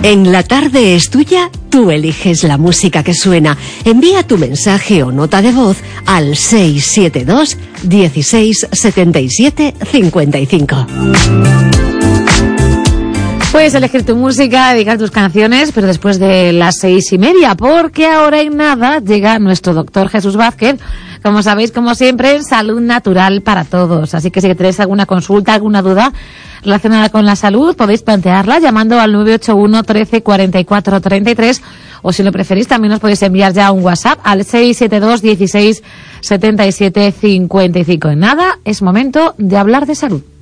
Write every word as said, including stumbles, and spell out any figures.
En la tarde es tuya, tú eliges la música que suena. Envía tu mensaje o nota de voz al seis siete dos, dieciséis, setenta y siete, cincuenta y cinco. Puedes elegir tu música, dedicar tus canciones, pero después de las seis y media, porque ahora en nada llega nuestro doctor Jesús Vázquez, como sabéis, como siempre, en Salud Natural para Todos. Así que si tenéis alguna consulta, alguna duda relacionada con la salud, podéis plantearla llamando al nueve ocho uno, trece, cuarenta y cuatro, treinta y tres, o si lo preferís también os podéis enviar ya un WhatsApp al seis siete dos, dieciséis, setenta y siete, cincuenta y cinco. En nada, es momento de hablar de salud.